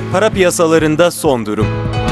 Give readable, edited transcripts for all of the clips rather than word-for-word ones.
Para piyasalarında son durum.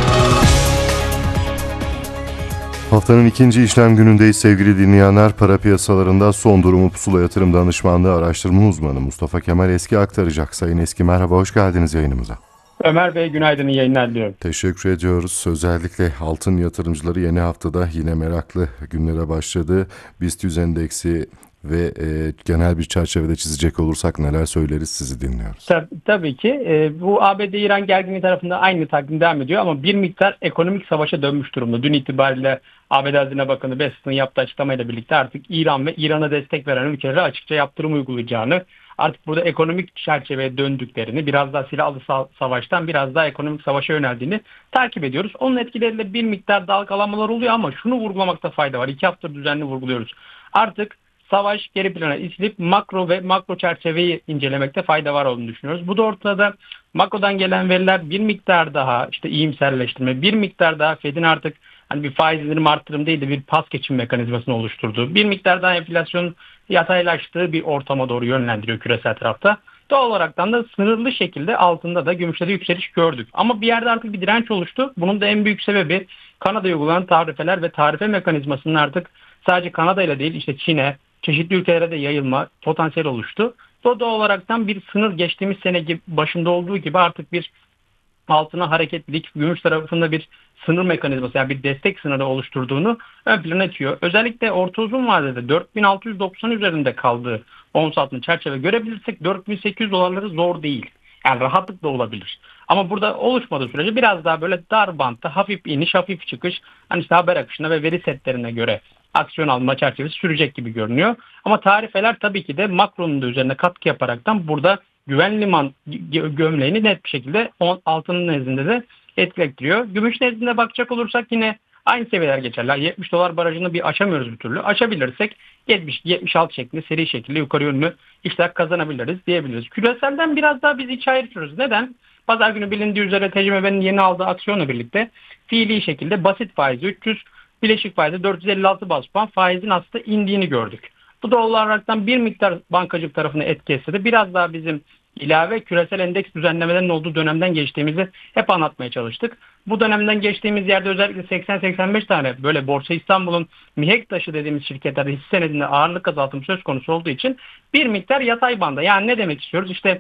Haftanın ikinci işlem günündeyiz sevgili dinleyenler. Para piyasalarında son durumu Pusula Yatırım Danışmanlığı araştırma uzmanı Mustafa Kemal Eski aktaracak. Sayın Eski, merhaba, hoş geldiniz yayınımıza. Ömer Bey, günaydın, iyi yayınlar diliyorum. Teşekkür ediyoruz. Özellikle altın yatırımcıları yeni haftada yine meraklı günlere başladı. BIST 100 endeksi ve genel bir çerçevede çizecek olursak neler söyleriz, sizi dinliyoruz. Tabii ki bu ABD-İran gerginliği tarafında aynı takvim devam ediyor ama bir miktar ekonomik savaşa dönmüş durumda. Dün itibariyle ABD Hazine Bakanı Bessent'ın yaptığı açıklamayla birlikte artık İran ve İran'a destek veren ülkelere açıkça yaptırım uygulayacağını, artık burada ekonomik çerçeveye döndüklerini, biraz daha silahlı savaştan biraz daha ekonomik savaşa yöneldiğini takip ediyoruz. Onun etkileriyle bir miktar dalgalanmalar oluyor ama şunu vurgulamakta fayda var. 2 haftadır düzenli vurguluyoruz. Artık savaş geri plana itilip makro çerçeveyi incelemekte fayda var olduğunu düşünüyoruz. Bu doğrultuda makrodan gelen veriler bir miktar daha işte iyimserleştirme, bir miktar daha Fed'in artık hani bir faiz indirim arttırım değil de bir pas geçim mekanizmasını oluşturduğu, bir miktar daha enflasyonun yataylaştığı bir ortama doğru yönlendiriyor küresel tarafta. Doğal olaraktan da sınırlı şekilde altında da gümüşte de yükseliş gördük. Ama bir yerde artık bir direnç oluştu. Bunun da en büyük sebebi Kanada'ya uygulanan tarifeler ve tarife mekanizmasının artık sadece Kanada ile değil işte Çin'e, çeşitli ülkelere de yayılma potansiyel oluştu. Doğal olaraktan bir sınır geçtiğimiz sene başında olduğu gibi artık bir altına hareketlilik, gümüş tarafında bir sınır mekanizması, yani bir destek sınırı oluşturduğunu ön plana atıyor. Özellikle orta uzun vadede 4690 üzerinde kaldığı ons altın çerçeve görebilirsek 4800 dolarları zor değil. Yani rahatlıkla olabilir. Ama burada oluşmadığı sürece biraz daha böyle dar bantta hafif iniş, hafif çıkış, hani işte haber akışına ve veri setlerine göre aksiyon alma çerçevesi sürecek gibi görünüyor. Ama tarifeler tabii ki de makronun da üzerine katkı yaparaktan burada güven liman gömleğini net bir şekilde altının nezdinde de etkilettiriyor. Gümüş nezdinde bakacak olursak yine aynı seviyeler geçerli. 70 dolar barajını bir aşamıyoruz bir türlü. Aşabilirsek 70-76 şeklinde seri şekilde yukarı yönlü işler kazanabiliriz diyebiliriz. Küreselden biraz daha biz içe ayırıyoruz. Neden? Pazar günü bilindiği üzere TCMB'nin yeni aldığı aksiyonla birlikte fiili şekilde basit faizi 300, bileşik faizi 456 bas puan faizin aslında indiğini gördük. Bu doğal olaraktan bir miktar bankacılık tarafına etki etse de biraz daha bizim ilave küresel endeks düzenlemelerinin olduğu dönemden geçtiğimizi hep anlatmaya çalıştık. Bu dönemden geçtiğimiz yerde özellikle 80-85 tane böyle Borsa İstanbul'un mihenk taşı dediğimiz şirketlerde hisse senedinde ağırlık azaltımı söz konusu olduğu için bir miktar yatay banda. Yani ne demek istiyoruz? İşte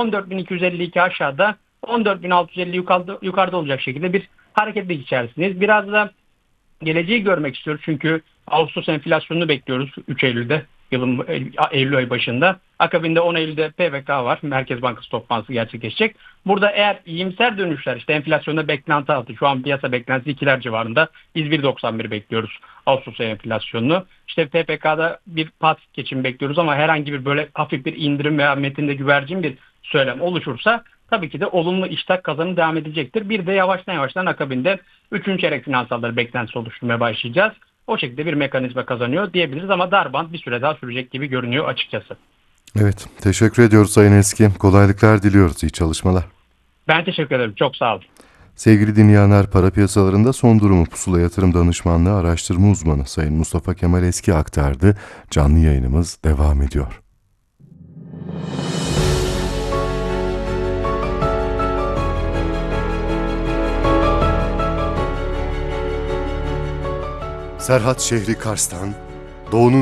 14.252 aşağıda, 14.650 yukarıda olacak şekilde bir hareketlilik içerisindeyiz. Biraz da geleceği görmek istiyoruz çünkü Ağustos enflasyonunu bekliyoruz 3 Eylül'de, yılın Eylül ayı başında. Akabinde 10 Eylül'de PVK var. Merkez Bankası toplantısı gerçekleşecek. Burada eğer iyimser dönüşler, işte enflasyonda beklenti altı, şu an piyasa beklentisi 2'ler civarında. Biz 1.91 bekliyoruz Ağustos ayı enflasyonunu. İşte PPK'da bir pas geçim bekliyoruz ama herhangi bir böyle hafif bir indirim veya metinde güvercin bir söylem oluşursa tabii ki de olumlu iştah kazanım devam edecektir. Bir de yavaştan akabinde 3. çeyrek finansalları beklentisi oluşturmaya başlayacağız. O şekilde bir mekanizma kazanıyor diyebiliriz ama darband bir süre daha sürecek gibi görünüyor açıkçası. Evet, teşekkür ediyoruz Sayın Eski. Kolaylıklar diliyoruz, iyi çalışmalar. Ben teşekkür ederim. Çok sağ olun. Sevgili dinleyenler, para piyasalarında son durumu Pusula Yatırım Danışmanlığı araştırma uzmanı Sayın Mustafa Kemal Eski aktardı. Canlı yayınımız devam ediyor. Serhat şehri Kars'tan, doğunun